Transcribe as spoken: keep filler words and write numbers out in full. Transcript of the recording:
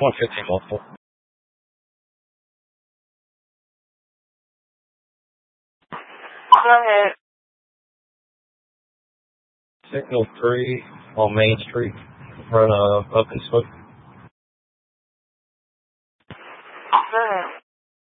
one fifteen multiple. Go ahead. Signal three on Main Street, run uh, up and smoke.